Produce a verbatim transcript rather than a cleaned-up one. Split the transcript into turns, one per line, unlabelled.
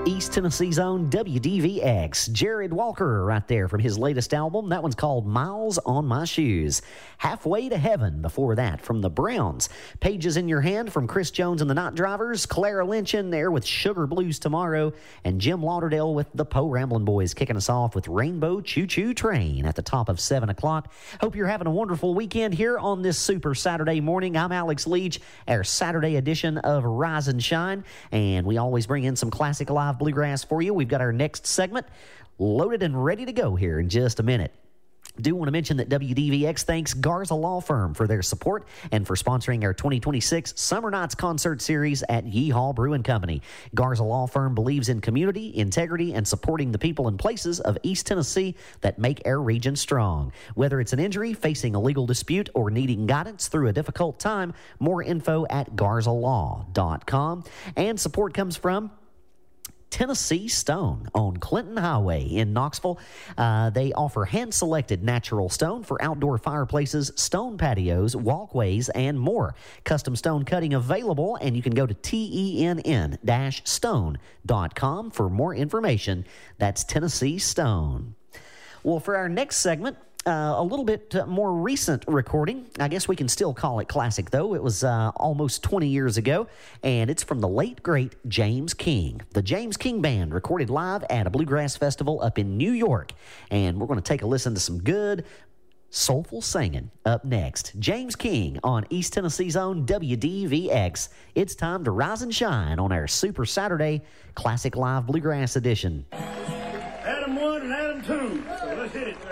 East Tennessee's own W D V X. Jared Walker right there from his latest album. That one's called Miles on My Shoes. Halfway to Heaven before that from the Browns. Pages in Your Hand from Chris Jones and the Knot Drivers. Clara Lynch in there with Sugar Blues Tomorrow. And Jim Lauderdale with the Poe Ramblin' Boys kicking us off with Rainbow Choo Choo Train at the top of seven o'clock. Hope you're having a wonderful weekend here on this Super Saturday morning. I'm Alex Leach, our Saturday edition of Rise and Shine. And we always bring in some classic live bluegrass for you. We've got our next segment loaded and ready to go here in just a minute. Do want to mention that W D V X thanks Garza Law Firm for their support and for sponsoring our twenty twenty-six Summer Nights concert series at Yeehaw Brewing Company. Garza Law Firm believes in community, integrity, and supporting the people and places of East Tennessee that make our region strong. Whether it's an injury, facing a legal dispute, or needing guidance through a difficult time, more info at garza law dot com. And support comes from Tennessee Stone on Clinton Highway in Knoxville. Uh, they offer hand-selected natural stone for outdoor fireplaces, stone patios, walkways, and more. Custom stone cutting available, and you can go to T E N N stone dot com for more information. That's Tennessee Stone. Well, for our next segment, Uh, a little bit uh, more recent recording. I guess we can still call it classic, though. It was uh, almost twenty years ago, and it's from the late, great James King. The James King Band recorded live at a bluegrass festival up in New York, and we're going to take a listen to some good, soulful singing up next. James King on East Tennessee's own W D V X. It's time to rise and shine on our Super Saturday Classic Live Bluegrass Edition.
Adam one and Adam two. So let's hit it.